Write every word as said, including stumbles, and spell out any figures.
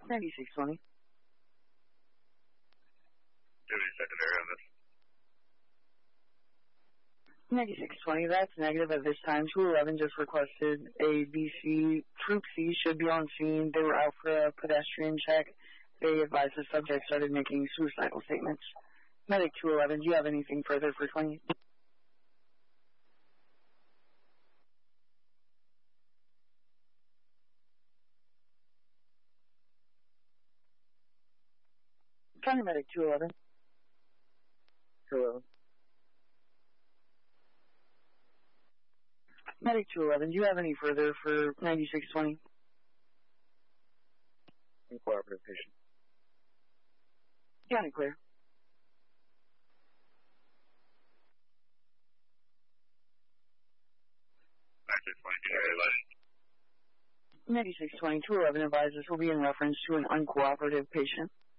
ninety-six twenty. Do any secondary on this? ninety-six twenty, that's negative at this time. two eleven just requested a B C. Troop C should be on scene. They were out for a pedestrian check. They advised the subject started making suicidal statements. Medic two eleven, do you have anything further for twenty? County Medic two eleven. Hello. Medic two eleven, do you have any further for ninety-six twenty? Uncooperative patient. County clear. ninety-six twenty, can you relay? ninety-six twenty, two eleven advised this will be in reference to an uncooperative patient.